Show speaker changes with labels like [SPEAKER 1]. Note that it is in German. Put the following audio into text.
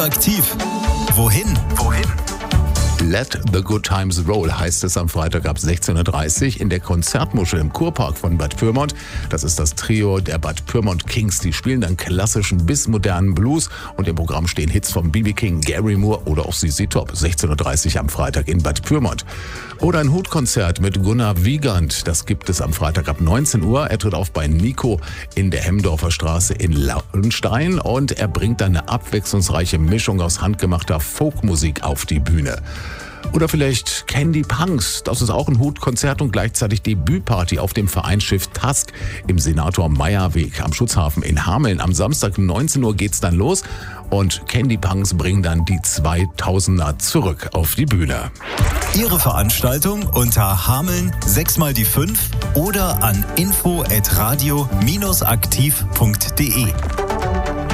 [SPEAKER 1] Aktiv. Wohin?
[SPEAKER 2] Let the Good Times Roll heißt es am Freitag ab 16.30 Uhr in der Konzertmuschel im Kurpark von Bad Pyrmont. Das ist das Trio der Bad Pyrmont Kings. Die spielen dann klassischen bis modernen Blues und im Programm stehen Hits von B.B. King, Gary Moore oder auch ZZ Top. 16.30 Uhr am Freitag in Bad Pyrmont. Oder ein Hutkonzert mit Gunnar Wiegand. Das gibt es am Freitag ab 19 Uhr. Er tritt auf bei Nico in der Hemdorfer Straße in Lauenstein und er bringt dann eine abwechslungsreiche Mischung aus handgemachter Folkmusik auf die Bühne. Oder vielleicht Candy Punks, das ist auch ein Hutkonzert und gleichzeitig Debütparty auf dem Vereinsschiff Tusk im Senator-Meyer-Weg am Schutzhafen in Hameln. Am Samstag 19 Uhr geht's dann los und Candy Punks bringen dann die 2000er zurück auf die Bühne.
[SPEAKER 1] Ihre Veranstaltung unter Hameln 6x5 oder an info@radio-aktiv.de.